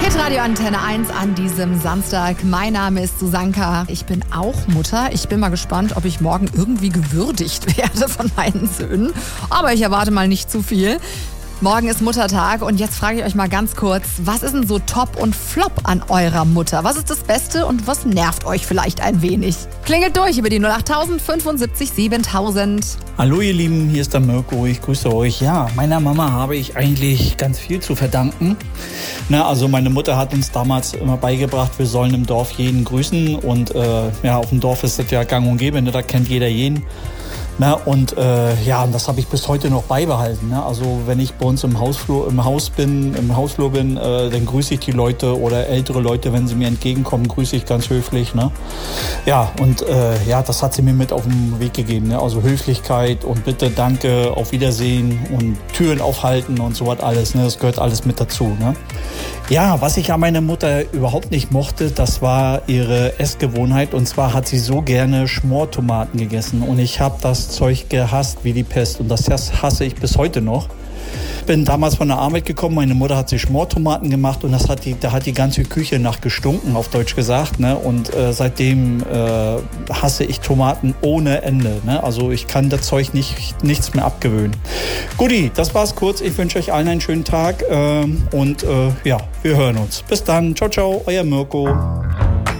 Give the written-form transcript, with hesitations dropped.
Hitradio Antenne 1 an diesem Samstag. Mein Name ist Susanka. Ich bin auch Mutter. Ich bin mal gespannt, ob ich morgen irgendwie gewürdigt werde von meinen Söhnen. Aber ich erwarte mal nicht zu viel. Morgen ist Muttertag und jetzt frage ich euch mal ganz kurz, was ist denn so Top und Flop an eurer Mutter? Was ist das Beste und was nervt euch vielleicht ein wenig? Klingelt durch über die 08000 75 7000. Hallo ihr Lieben, hier ist der Mirko, ich grüße euch. Ja, meiner Mama habe ich eigentlich ganz viel zu verdanken. Also meine Mutter hat uns damals immer beigebracht, wir sollen im Dorf jeden grüßen und auf dem Dorf ist das ja gang und gäbe, da kennt jeder jeden. Und das habe ich bis heute noch beibehalten. Also wenn ich bei uns im Hausflur bin, dann grüße ich die Leute oder ältere Leute, wenn sie mir entgegenkommen, grüße ich ganz höflich. Das hat sie mir mit auf den Weg gegeben. Also Höflichkeit und bitte, danke, auf Wiedersehen und Türen aufhalten und so was alles. Das gehört alles mit dazu. Ja, was ich an meiner Mutter überhaupt nicht mochte, das war ihre Essgewohnheit. Und zwar hat sie so gerne Schmortomaten gegessen. Und ich habe das Zeug gehasst wie die Pest. Und das hasse ich bis heute noch. Bin damals von der Arbeit gekommen, meine Mutter hat sich Schmortomaten gemacht und da hat die ganze Küche nach gestunken, auf Deutsch gesagt. Und seitdem hasse ich Tomaten ohne Ende. Also ich kann das Zeug nichts mehr abgewöhnen. Guti, das war's kurz. Ich wünsche euch allen einen schönen Tag und wir hören uns. Bis dann. Ciao, ciao, euer Mirko.